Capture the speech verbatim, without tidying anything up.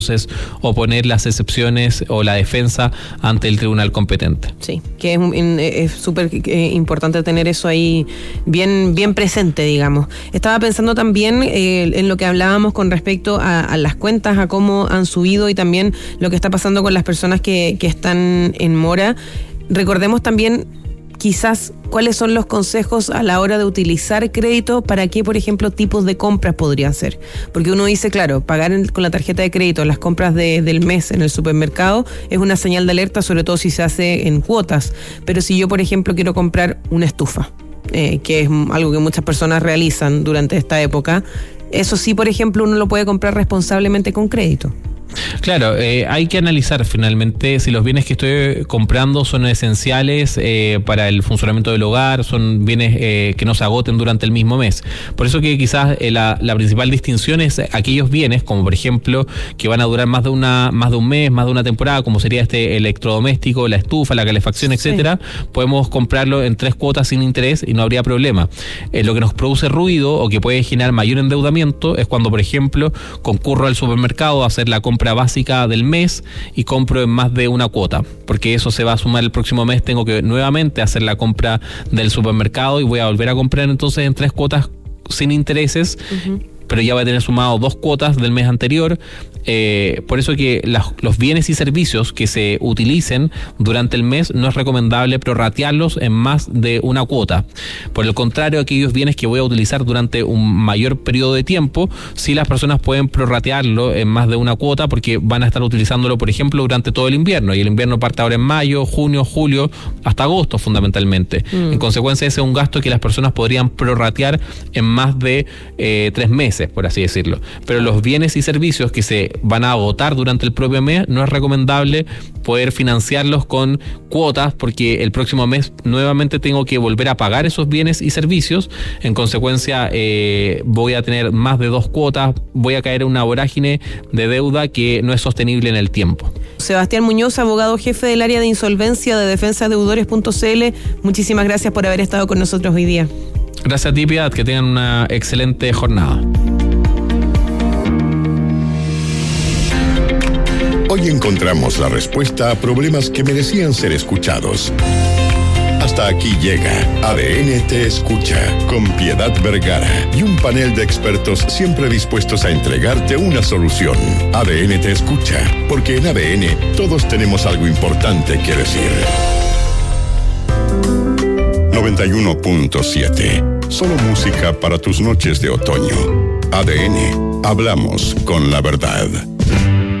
entonces oponer las excepciones o la defensa ante el tribunal competente. Sí, que es súper eh, importante tener eso ahí bien, bien presente, digamos. Estaba pensando también eh, en lo que hablábamos con respecto a, a las cuentas, a cómo han subido y también lo que está pasando con las personas que, que están en mora. Recordemos también quizás cuáles son los consejos a la hora de utilizar crédito, para qué, por ejemplo, tipos de compras podrían ser. Porque uno dice, claro, pagar en, con la tarjeta de crédito las compras de, del mes en el supermercado es una señal de alerta, sobre todo si se hace en cuotas. Pero si yo, por ejemplo, quiero comprar una estufa, eh, que es algo que muchas personas realizan durante esta época, eso sí, por ejemplo, uno lo puede comprar responsablemente con crédito. Claro, eh, hay que analizar finalmente si los bienes que estoy comprando son esenciales eh, para el funcionamiento del hogar, son bienes eh, que no se agoten durante el mismo mes. Por eso que quizás eh, la, la principal distinción es aquellos bienes, como por ejemplo, que van a durar más de una más de un mes, más de una temporada, como sería este electrodoméstico, la estufa, la calefacción, etcétera. Sí. Podemos comprarlo en tres cuotas sin interés y no habría problema. Eh, lo que nos produce ruido o que puede generar mayor endeudamiento es cuando, por ejemplo, concurro al supermercado a hacer la compra básica del mes y compro en más de una cuota, porque eso se va a sumar el próximo mes, tengo que nuevamente hacer la compra del supermercado y voy a volver a comprar entonces en tres cuotas sin intereses. Uh-huh. Pero ya va a tener sumado dos cuotas del mes anterior. Eh, por eso que las, los bienes y servicios que se utilicen durante el mes no es recomendable prorratearlos en más de una cuota. Por el contrario, aquellos bienes que voy a utilizar durante un mayor periodo de tiempo, sí las personas pueden prorratearlo en más de una cuota, porque van a estar utilizándolo, por ejemplo, durante todo el invierno, y el invierno parte ahora en mayo, junio, julio, hasta agosto fundamentalmente. Mm. En consecuencia, ese es un gasto que las personas podrían prorratear en más de eh, tres meses, por así decirlo. Pero los bienes y servicios que se van a agotar durante el propio mes, no es recomendable poder financiarlos con cuotas, porque el próximo mes nuevamente tengo que volver a pagar esos bienes y servicios. En consecuencia, eh, voy a tener más de dos cuotas, voy a caer en una vorágine de deuda que no es sostenible en el tiempo. Sebastián Muñoz, abogado jefe del área de insolvencia de defensa deudores punto c l, muchísimas gracias por haber estado con nosotros hoy día. Gracias a ti, Piedad, que tengan una excelente jornada. Hoy encontramos la respuesta a problemas que merecían ser escuchados. Hasta aquí llega A D N Te Escucha, con Piedad Vergara y un panel de expertos siempre dispuestos a entregarte una solución. A D N Te Escucha, porque en A D N todos tenemos algo importante que decir. noventa y uno punto siete. Solo música para tus noches de otoño. A D N. Hablamos con la verdad.